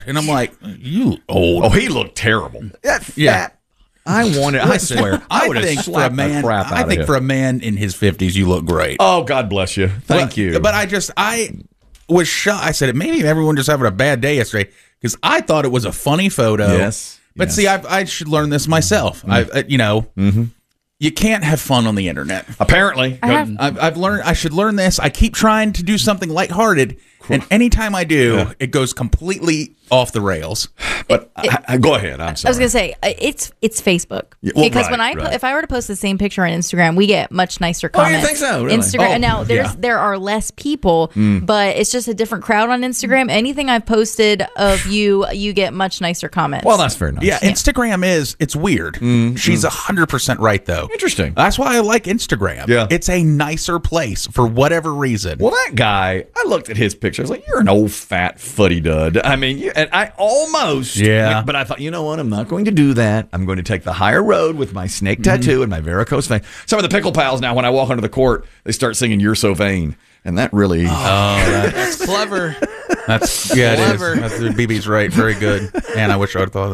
And I'm like, you old. Oh, he looked terrible. That fat. I swear, I would have slapped the crap out of him. I think for a man in his 50s, you look great. Oh, God bless you. Thank you. But I was shocked. I said, maybe everyone just having a bad day yesterday because I thought it was a funny photo. Yes. But see, I should learn this myself. You can't have fun on the internet. Apparently. I've learned. I should learn this. I keep trying to do something lighthearted, and anytime I do, it goes completely off the rails. But go ahead. I'm sorry. I was going to say it's Facebook because if I were to post the same picture on Instagram, we get much nicer comments. Oh, you think so? Really? Instagram now there are less people, but it's just a different crowd on Instagram. Anything I've posted of you get much nicer comments. Well, that's very nice. Yeah, Instagram it's weird. She's 100% right though. Interesting. That's why I like Instagram. Yeah, it's a nicer place for whatever reason. Well, that guy, I looked at his picture. I was like, you're an old fat footy dud. I mean, and I almost. Yeah. But I thought, you know what? I'm not going to do that. I'm going to take the higher road with my snake tattoo and my varicose vein. Some of the pickle pals now, when I walk onto the court, they start singing "You're So Vain," and that really. That's clever. That's clever. It is. BB's right. Very good. And I wish I'd thought of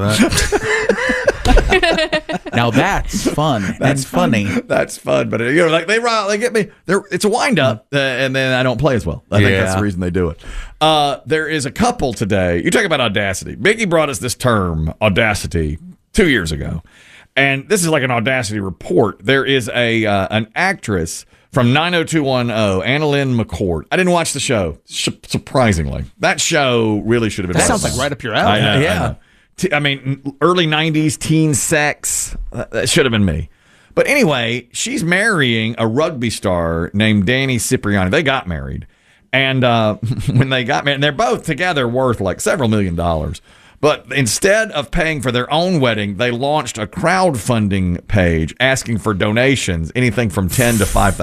that. Now that's fun. That's funny. That's fun. But like they get me. It's a wind up, and then I don't play as well. I think that's the reason they do it. There is a couple today. You talk about audacity. Biggie brought us this term, audacity, 2 years ago, and this is like an audacity report. There is an actress from 90210, Annalyn McCord. I didn't watch the show, surprisingly. That show really should have been. That sounds like right up your alley. I know. I mean, early 90s teen sex, that should have been me. But anyway, she's marrying a rugby star named Danny Cipriani. They got married. And when they got married, they're both together worth like several $1 million. But instead of paying for their own wedding, they launched a crowdfunding page asking for donations, anything from $10,000 to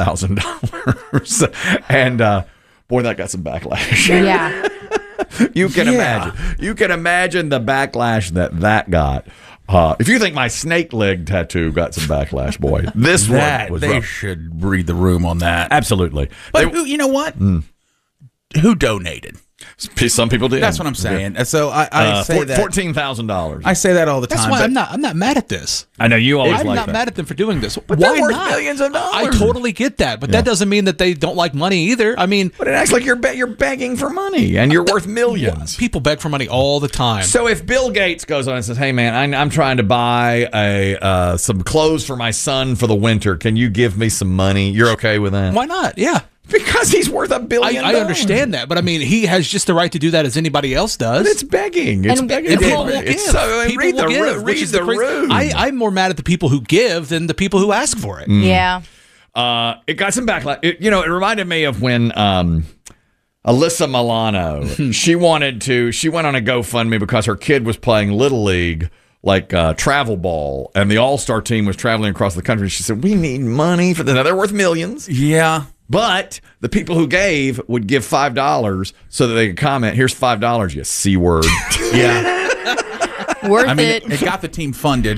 $5,000. And boy, that got some backlash. Yeah. You can imagine. You can imagine the backlash that got. If you think my snake leg tattoo got some backlash, boy, this one was they rough. should read the room on that. Absolutely. But you know what? Who donated? Some people did. That's what I'm saying. So I say that $14,000. I say that all the time. That's why I'm not mad at this. I know you always I'm like not that. mad at them for doing this. But why they're worth not? millions of dollars. I totally get that, but that doesn't mean that they don't like money either. I mean, but it acts like you're begging for money and you're worth millions. People beg for money all the time. So if Bill Gates goes on and says, "Hey man, I'm trying to buy some clothes for my son for the winter. Can you give me some money?" You're okay with that? Why not? Yeah. Because he's worth $1 billion. I understand that, but I mean, he has just the right to do that as anybody else does. But it's begging. It's begging. And people will give. So, read the room. I'm more mad at the people who give than the people who ask for it. Yeah. It got some backlash. It reminded me of when Alyssa Milano, she went on a GoFundMe because her kid was playing Little League, like travel ball, and the all-star team was traveling across the country. She said, "We need money for that. Now, they're worth millions." Yeah. But the people who gave would give $5 so that they could comment, "Here's $5, you C word." Yeah. Worth it got the team funded.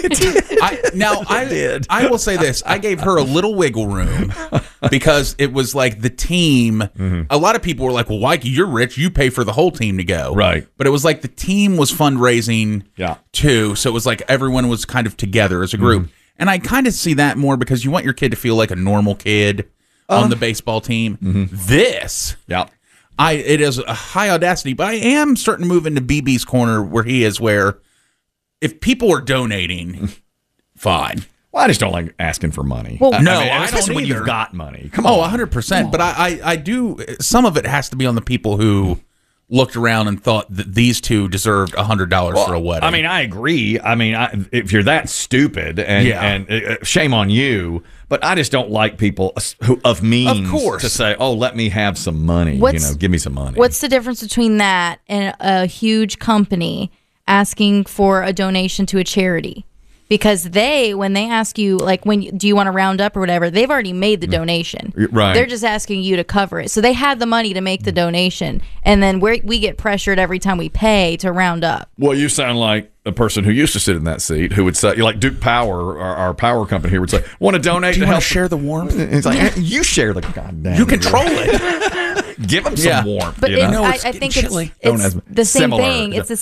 I will say this. I gave her a little wiggle room because it was like the team. A lot of people were like, well, Mikey, you're rich. You pay for the whole team to go. Right. But it was like the team was fundraising too. So it was like everyone was kind of together as a group. And I kind of see that more because you want your kid to feel like a normal kid on the baseball team. This. Yeah. It is a high audacity, but I am starting to move into BB's corner where he is, where if people are donating, fine. Well, I just don't like asking for money. Well, no, I especially don't when either. you've got money. Come on. 100%. But I do. Some of it has to be on the people who looked around and thought that these two deserved $100 for a wedding. I mean, I agree. I mean, if you're that stupid, and shame on you. But I just don't like people of means to say, "Oh, let me have some money. Give me some money." What's the difference between that and a huge company asking for a donation to a charity? Because when they ask you, like, do you want to round up or whatever, they've already made the donation. Right. They're just asking you to cover it. So they had the money to make the donation, and then we get pressured every time we pay to round up. Well, you sound like a person who used to sit in that seat who would say, like Duke Power, our power company here, would say, "Want to donate do you to want help to share the warmth?" It's like, you share the goddamn. You control it. Give them some warmth. But you know? I think it's the same Similar. thing. It's the